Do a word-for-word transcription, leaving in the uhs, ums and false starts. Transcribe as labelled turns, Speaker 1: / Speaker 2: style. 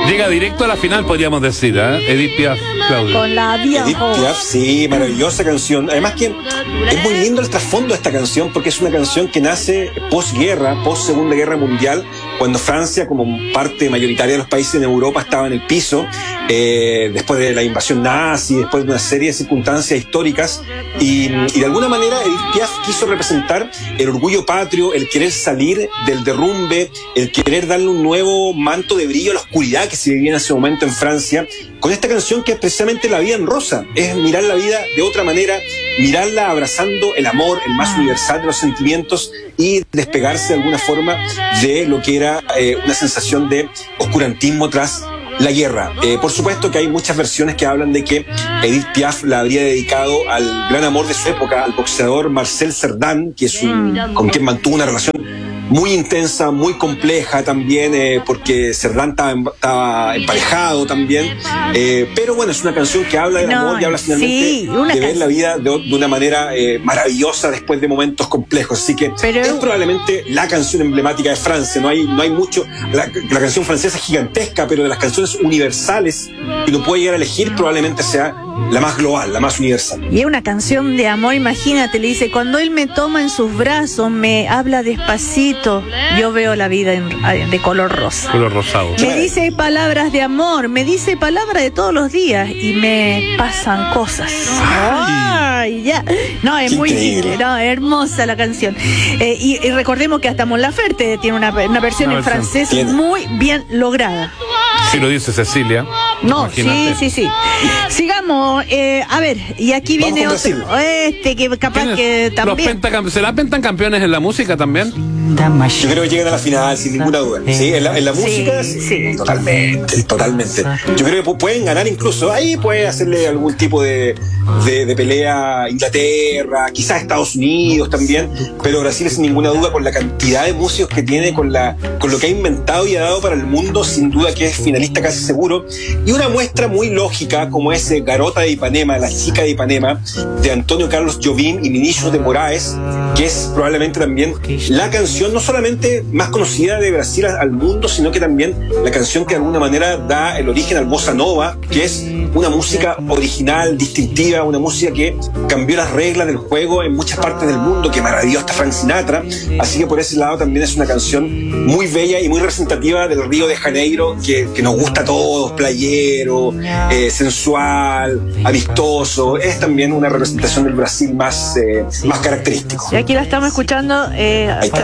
Speaker 1: Llega directo a la final, podríamos decir, ¿eh? Edith Piaf, Claudio.
Speaker 2: Con la vieja.
Speaker 3: Edith Piaf, sí, maravillosa canción. Además que es muy lindo el trasfondo de esta canción, porque es una canción que nace posguerra, post Segunda Guerra Mundial, cuando Francia, como parte mayoritaria de los países en Europa, estaba en el piso, eh, después de la invasión nazi, después de una serie de circunstancias históricas, y, y de alguna manera Edith Piaf quiso representar el orgullo patrio, el querer salir del derrumbe, el querer darle un nuevo manto de brillo a la oscuridad que se vivía en ese momento en Francia, con esta canción que es precisamente La vida en rosa, es mirar la vida de otra manera, mirarla abrazando el amor, el más universal de los sentimientos, y despegarse de alguna forma de lo que era eh, una sensación de oscurantismo tras la guerra. Eh, por supuesto que hay muchas versiones que hablan de que Edith Piaf la habría dedicado al gran amor de su época, al boxeador Marcel Cerdan, que es un, con quien mantuvo una relación muy intensa, muy compleja también, eh, porque Cerdan estaba, estaba emparejado también, eh, pero bueno, es una canción que habla del amor, no, y habla finalmente sí, de ver la vida de, de una manera eh, maravillosa después de momentos complejos, así que pero es probablemente la canción emblemática de Francia. No hay, no hay mucho, la, la canción francesa es gigantesca, pero de las canciones universales que uno puede llegar a elegir, probablemente sea la más global, la más universal.
Speaker 2: Y es una canción de amor, imagínate, le dice: cuando él me toma en sus brazos, me habla despacito, yo veo la vida en, de color rosa.
Speaker 1: Color rosado.
Speaker 2: Me dice palabras de amor, me dice palabras de todos los días y me pasan cosas. Ay, ya. No, es muy increíble. No, hermosa la canción. Eh, y, y recordemos que hasta Mon Laferte tiene una, una versión una en versión. francés ¿Tiene? muy bien lograda.
Speaker 1: Sí, lo dice Cecilia.
Speaker 2: No, imagínate. sí, sí, sí. Sigamos, eh, a ver, y aquí viene otro, este que capaz que también.
Speaker 1: Los ¿Se la pentan campeones en la música también?
Speaker 3: Yo creo que llegan a la final sin ninguna duda. Sí, en la, en la música, sí, sí. Totalmente, totalmente. Yo creo que pueden ganar incluso. Ahí puede hacerle algún tipo de, de, de pelea a Inglaterra, quizás Estados Unidos también, pero Brasil sin ninguna duda, con la cantidad de músicos que tiene, con, la, con lo que ha inventado y ha dado para el mundo, sin duda que es finalista casi seguro. Y una muestra muy lógica como es Garota de Ipanema, La chica de Ipanema, de Antonio Carlos Jobim y Vinicius de Moraes, que es probablemente también la canción no solamente más conocida de Brasil al mundo, sino que también la canción que de alguna manera da el origen al bossa nova, que es una música original, distintiva, una música que cambió las reglas del juego en muchas partes del mundo, que maravilló hasta Frank Sinatra. Así que por ese lado también es una canción muy bella y muy representativa del Río de Janeiro, que, que nos gusta a todos, playero, eh, sensual, amistoso. Es también una representación del Brasil más, eh, más característico.
Speaker 2: Y aquí la estamos escuchando, eh,